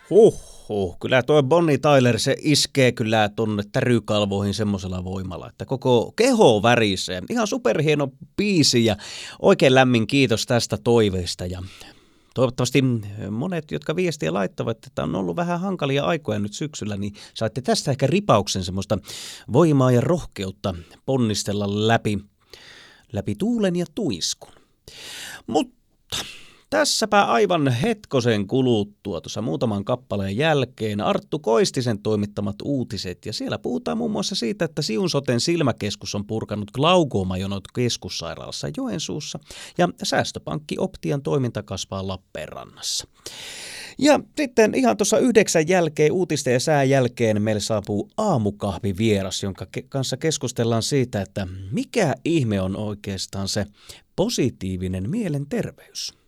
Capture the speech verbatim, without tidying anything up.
Huhhuh, kyllä tuo Bonnie Tyler, se iskee kyllä tuonne tärykalvoihin semmoisella voimalla, että koko keho värisee. Ihan superhieno biisi ja oikein lämmin kiitos tästä toiveesta. Ja toivottavasti monet, jotka viestiä laittavat, että on ollut vähän hankalia aikoja nyt syksyllä, niin saatte tästä ehkä ripauksen semmoista voimaa ja rohkeutta ponnistella läpi, läpi tuulen ja tuiskun. Mutta tässäpä aivan hetkosen kuluttua tuossa muutaman kappaleen jälkeen Arttu Koistisen toimittamat uutiset. Ja siellä puhutaan muun muassa siitä, että Siun Soten silmäkeskus on purkanut glaukoomajonot keskussairaalassa Joensuussa ja säästöpankki Optian toiminta kasvaa Lappeenrannassa. Ja sitten ihan tuossa yhdeksän jälkeen, uutisten ja sään jälkeen, meille saapuu aamukahvivieras, jonka ke- kanssa keskustellaan siitä, että mikä ihme on oikeastaan se positiivinen mielenterveys.